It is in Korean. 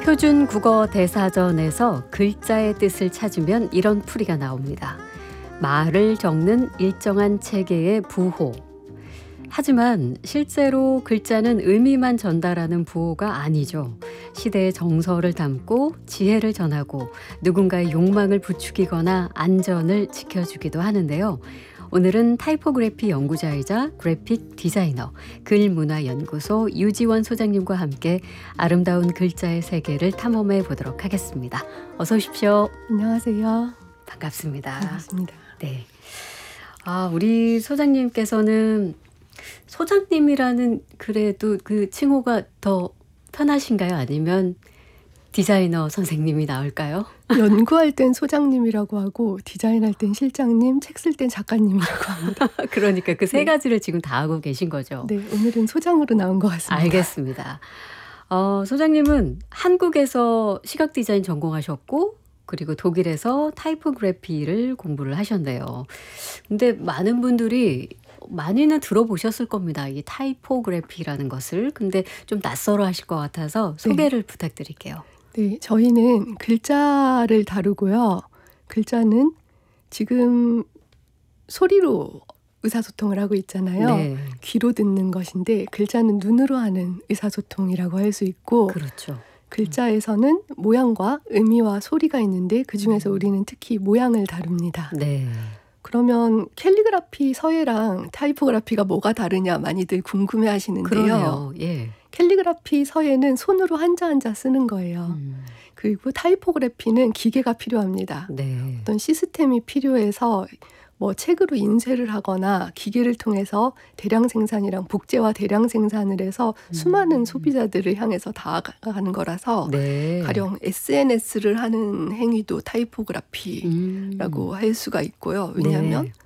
표준 국어 대사전에서 글자의 뜻을 찾으면 이런 풀이가 나옵니다. 말을 적는 일정한 체계의 부호. 하지만 실제로 글자는 의미만 전달하는 부호가 아니죠. 시대의 정서를 담고 지혜를 전하고 누군가의 욕망을 부추기거나 안전을 지켜주기도 하는데요. 오늘은 타이포그래피 연구자이자 그래픽 디자이너, 글문화연구소 유지원 소장님과 함께 아름다운 글자의 세계를 탐험해 보도록 하겠습니다. 어서 오십시오. 안녕하세요. 반갑습니다. 반갑습니다. 네. 우리 소장님께서는 소장님이라는 그래도 그 칭호가 더 편하신가요? 아니면 디자이너 선생님이 나을까요? 연구할 땐 소장님이라고 하고 디자인할 땐 실장님, 책 쓸 땐 작가님이라고 합니다. 그러니까 그 세 가지를 지금 다 하고 계신 거죠? 네, 오늘은 소장으로 나온 것 같습니다. 알겠습니다. 소장님은 한국에서 시각 디자인 전공하셨고 그리고 독일에서 타이포그래피를 공부를 하셨네요. 근데 많은 분들이 많이는 들어보셨을 겁니다. 이 타이포그래피라는 것을. 근데 좀 낯설어 하실 것 같아서 소개를 부탁드릴게요. 네, 저희는 글자를 다루고요. 글자는 지금 소리로 의사소통을 하고 있잖아요. 네. 귀로 듣는 것인데 글자는 눈으로 하는 의사소통이라고 할 수 있고 그렇죠. 글자에서는 모양과 의미와 소리가 있는데 그중에서 우리는 특히 모양을 다룹니다. 네. 그러면 캘리그라피 서예랑 타이포그래피가 뭐가 다르냐 많이들 궁금해 하시는데요. 그러네요. 예. 캘리그라피 서예는 손으로 한자 한자 쓰는 거예요. 그리고 타이포그래피는 기계가 필요합니다. 네. 어떤 시스템이 필요해서 뭐 책으로 인쇄를 하거나 기계를 통해서 대량 생산이랑 복제와 대량 생산을 해서 수많은 소비자들을 향해서 다가가는 거라서 네. 가령 SNS를 하는 행위도 타이포그래피라고 할 수가 있고요. 왜냐하면 네.